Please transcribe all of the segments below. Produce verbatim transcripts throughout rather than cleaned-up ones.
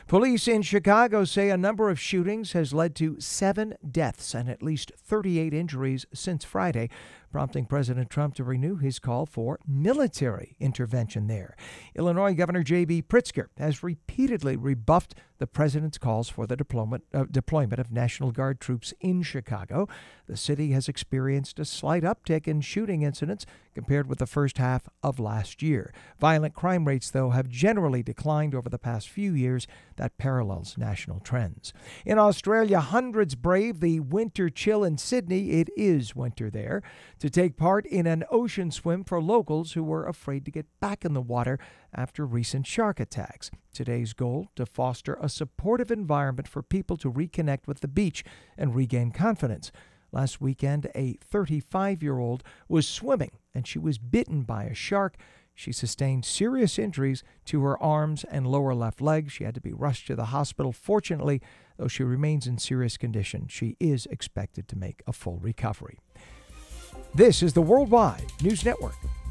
Police in Chicago say a number of shootings has led to seven deaths and at least thirty-eight injuries since Friday, prompting President Trump to renew his call for military intervention there. Illinois Governor J B Pritzker has repeatedly rebuffed the president's calls for the deployment, uh, deployment of National Guard troops in Chicago. The city has experienced a slight uptick in shooting incidents compared with the first half of last year. Violent crime rates, though, have generally declined over the past few years. That parallels national trends. In Australia, hundreds brave the winter chill in Sydney. It is winter there. To take part in an ocean swim for locals who were afraid to get back in the water after recent shark attacks. Today's goal, to foster a supportive environment for people to reconnect with the beach and regain confidence. Last weekend, a thirty-five-year-old was swimming and she was bitten by a shark. She sustained serious injuries to her arms and lower left leg. She had to be rushed to the hospital. Fortunately, though she remains in serious condition, she is expected to make a full recovery. This is the Worldwide News Network.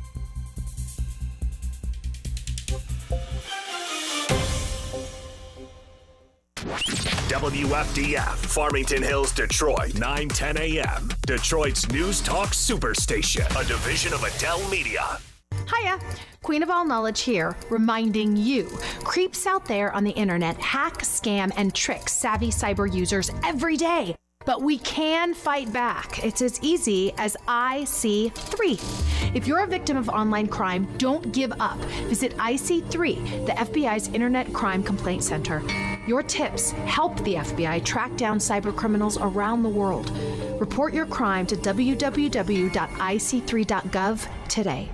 W F D F, Farmington Hills, Detroit, nine ten a.m. Detroit's News Talk Superstation, a division of Adele Media. Hiya, Queen of All Knowledge here, reminding you, creeps out there on the internet hack, scam, and trick savvy cyber users every day. But we can fight back. It's as easy as I C three. If you're a victim of online crime, don't give up. Visit I C three, the F B I's Internet Crime Complaint Center. Your tips help the F B I track down cyber criminals around the world. Report your crime to w w w dot i c three dot gov today.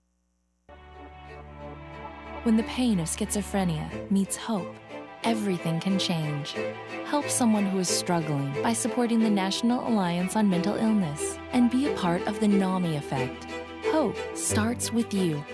When the pain of schizophrenia meets hope, everything can change. Help someone who is struggling by supporting the National Alliance on Mental Illness and be a part of the NAMI effect. Hope starts with you.